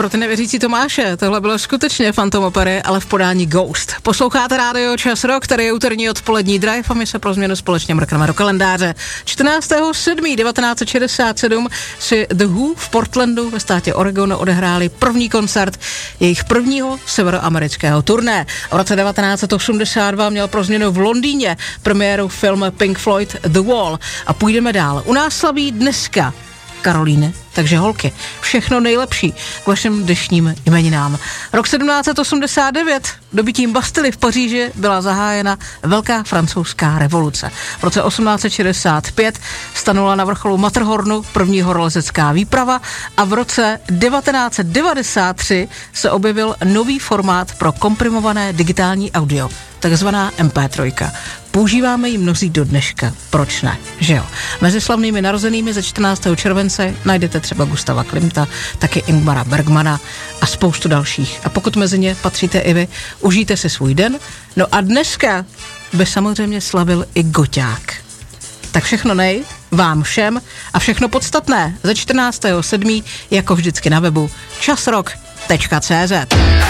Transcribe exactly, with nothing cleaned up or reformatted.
pro ty nevěřící Tomáše, tohle bylo skutečně Phantom opery, ale v podání Ghost. Posloucháte rádio Čas Rock, tady je úterní odpolední drive a my se pro změnu společně mrkneme do kalendáře. čtrnáctého sedmého devatenáct set šedesát sedm si The Who v Portlandu ve státě Oregon odehráli první koncert jejich prvního severoamerického turné. V roce devatenáct set osmdesát dva měl pro změnu v Londýně premiéru film Pink Floyd The Wall. A půjdeme dál. U nás slaví dneska Karolíny, takže holky, všechno nejlepší k vašim dnešním jmeninám. Rok sedmnáct set osmdesát devět, dobytím Bastily v Paříži byla zahájena Velká francouzská revoluce. V roce osmnáct set šedesát pět stanula na vrcholu Matterhornu první horolezecká výprava a v roce devatenáct set devadesát tři se objevil nový formát pro komprimované digitální audio, takzvaná em pé tři. Používáme ji mnozí do dneška. Proč ne? Že jo? Mezi slavnými narozenými ze čtrnáctého července najdete třeba Gustava Klimta, taky Ingmara Bergmana a spoustu dalších. A pokud mezi ně patříte i vy, užijte si svůj den. No a dneska by samozřejmě slavil i Goťák. Tak všechno nej, vám všem a všechno podstatné ze čtrnáctého sedmého jako vždycky na webu časrock tečka cé zet.